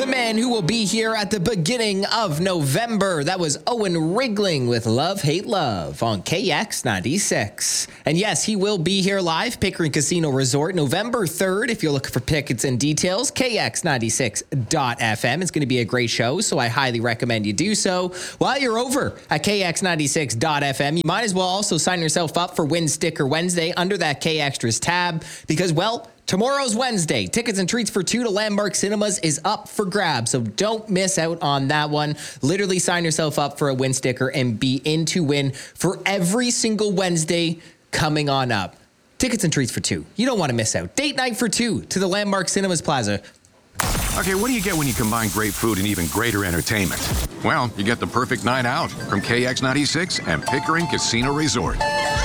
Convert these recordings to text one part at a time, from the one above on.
the man who will be here at the beginning of November. That was Owen Rigling with Love, Hate, Love on KX96. And yes, he will be here live, Pickering Casino Resort, November 3rd. If you're looking for tickets and details, KX96.FM. It's going to be a great show, so I highly recommend you do so. While you're over at KX96.FM, you might as well also sign yourself up for Win Sticker Wednesday under that K Extras tab because, well, tomorrow's Wednesday. Tickets and treats for 2 to Landmark Cinemas is up for grabs, so don't miss out on that one. Literally sign yourself up for a Win Sticker and be in to win for every single Wednesday coming on up. Tickets and treats for 2. You don't want to miss out. Date night for 2 to the Landmark Cinemas Plaza. Okay, what do you get when you combine great food and even greater entertainment? Well, you get the perfect night out from KX96 and Pickering Casino Resort.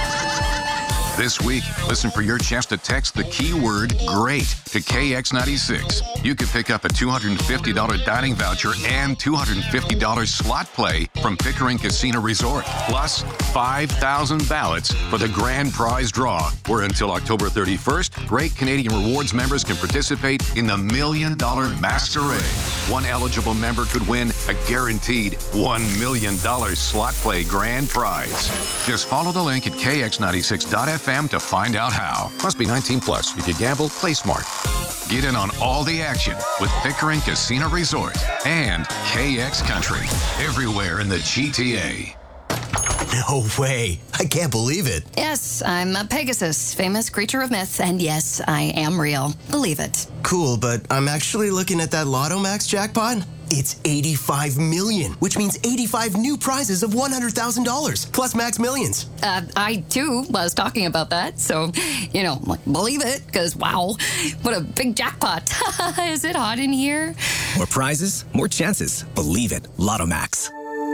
This week, listen for your chance to text the keyword GREAT to KX96. You could pick up a $250 dining voucher and $250 slot play from Pickering Casino Resort, plus 5,000 ballots for the grand prize draw, where until October 31st, Great Canadian Rewards members can participate in the $1 Million Masquerade. One eligible member could win a guaranteed $1 million slot play grand prize. Just follow the link at KX96.FM to find out how. Must be 19 plus. If you gamble, play smart. Get in on all the action with Pickering Casino Resort and KX Country. Everywhere in the GTA. No way. I can't believe it. Yes, I'm a Pegasus, famous creature of myth, and yes, I am real. Believe it. Cool, but I'm actually looking at that Lotto Max jackpot. It's 85 million, which means 85 new prizes of $100,000, plus Max Millions. I, too, was talking about that, so, believe it, because, wow, what a big jackpot. Is it hot in here? More prizes, more chances. Believe it. Lotto Max.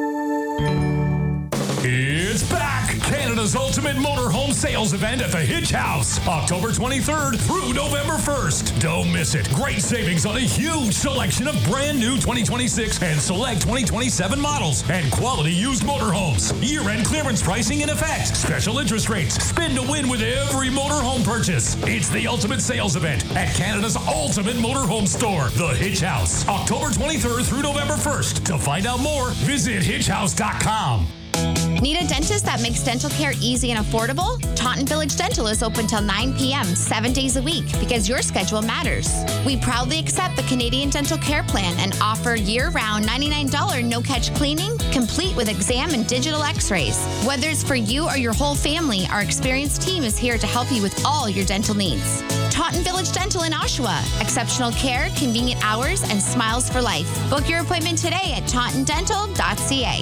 It's back! Canada's ultimate motorhome sales event at the Hitch House, October 23rd through November 1st. Don't miss it. Great savings on a huge selection of brand new 2026 and select 2027 models and quality used motorhomes. Year-end clearance pricing in effect. Special interest rates. Spin to win with every motorhome purchase. It's the ultimate sales event at Canada's ultimate motorhome store, the Hitch House, October 23rd through November 1st. To find out more, visit hitchhouse.com. Need a dentist that makes dental care easy and affordable? Taunton Village Dental is open till 9 p.m. 7 days a week because your schedule matters. We proudly accept the Canadian Dental Care Plan and offer year-round $99 no-catch cleaning, complete with exam and digital x-rays. Whether it's for you or your whole family, our experienced team is here to help you with all your dental needs. Taunton Village Dental in Oshawa. Exceptional care, convenient hours, and smiles for life. Book your appointment today at tauntondental.ca.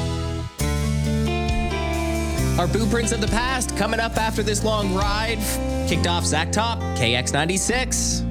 Our blueprints of the past coming up after this long ride. Kicked off Zach Top, KX96.